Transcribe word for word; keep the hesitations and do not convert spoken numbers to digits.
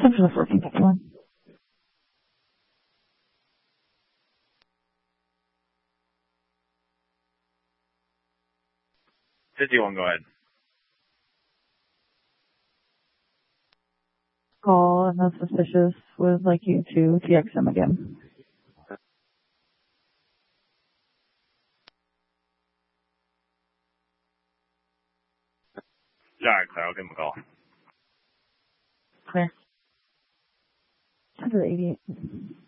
Central fourteen fifty-one. fifty-one, go ahead. Call and that's suspicious. Would like you to T X him again. Alright, Claire, I'll give him a call. Clear. ten to the eighty-eight.